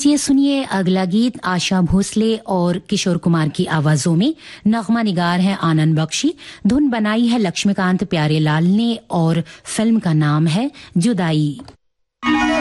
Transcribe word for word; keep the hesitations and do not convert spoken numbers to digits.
लीजिए सुनिए अगला गीत आशा भोसले और किशोर कुमार की आवाजों में। नगमा निगार है आनंद बख्शी, धुन बनाई है लक्ष्मीकांत प्यारेलाल ने और फिल्म का नाम है जुदाई।